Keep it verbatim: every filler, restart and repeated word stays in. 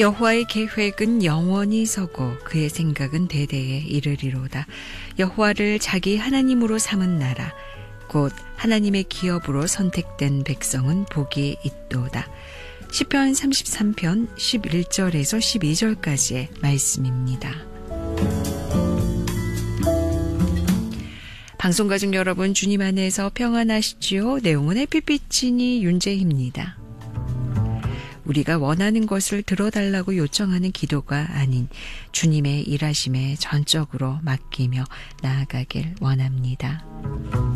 여호와의 계획은 영원히 서고 그의 생각은 대대에 이르리로다. 여호와를 자기 하나님으로 삼은 나라 곧 하나님의 기업으로 선택된 백성은 복이 있도다. 시편 삼십삼 편 십일 절에서 십이 절까지의 말씀입니다. 방송가족 여러분, 주님 안에서 평안하시지요? 내용은 햇빛비치니 윤재희입니다. 우리가 원하는 것을 들어달라고 요청하는 기도가 아닌 주님의 일하심에 전적으로 맡기며 나아가길 원합니다.